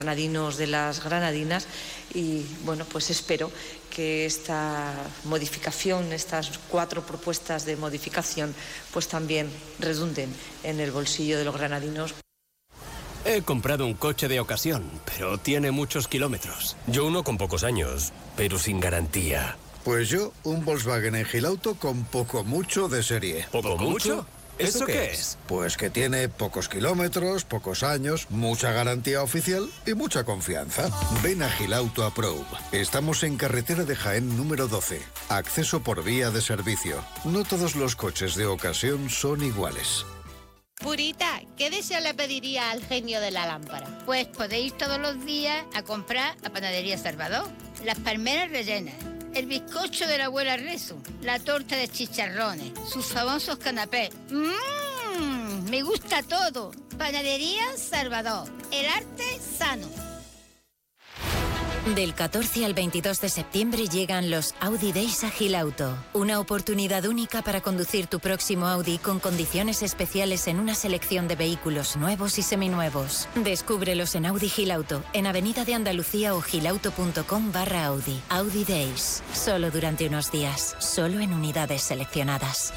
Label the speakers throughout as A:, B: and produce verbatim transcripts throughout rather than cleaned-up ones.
A: Granadinos de las granadinas y bueno, pues espero que esta modificación, estas cuatro propuestas de modificación, pues también redunden en el bolsillo de los granadinos.
B: He comprado un coche de ocasión, pero tiene muchos kilómetros.
C: Yo uno con pocos años, pero sin garantía.
D: Pues yo, un Volkswagen en Gilauto con poco mucho de serie.
C: ¿Poco, ¿Poco mucho? ¿Eso, ¿Eso qué es? es?
D: Pues que tiene pocos kilómetros, pocos años, mucha garantía oficial y mucha confianza. Ven a Gilauto Approve. Estamos en carretera de Jaén número doce. Acceso por vía de servicio. No todos los coches de ocasión son iguales.
E: Purita, ¿qué deseo le pediría al genio de la lámpara?
F: Pues podéis ir todos los días a comprar a Panadería Salvador. Las palmeras rellenas, el bizcocho de la abuela Rezo, la torta de chicharrones, sus famosos canapés. ¡Mmm! Me gusta todo. Panadería Salvador, el arte sano.
G: Del catorce al veintidós de septiembre llegan los Audi Days a Gilauto. Una oportunidad única para conducir tu próximo Audi con condiciones especiales en una selección de vehículos nuevos y seminuevos. Descúbrelos en Audi Gilauto, en Avenida de Andalucía o gilauto.com barra Audi. Audi Days. Solo durante unos días. Solo en unidades seleccionadas.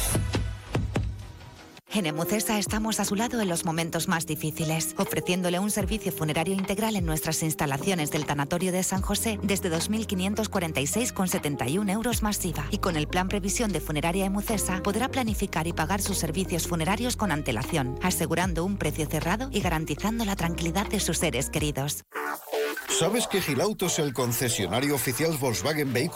H: En Emucesa estamos a su lado en los momentos más difíciles, ofreciéndole un servicio funerario integral en nuestras instalaciones del Tanatorio de San José desde dos mil quinientos cuarenta y seis con setenta y un euros más I V A. Y con el plan Previsión de Funeraria Emucesa podrá planificar y pagar sus servicios funerarios con antelación, asegurando un precio cerrado y garantizando la tranquilidad de sus seres queridos.
D: ¿Sabes que Gilauto es el concesionario oficial Volkswagen Vehículos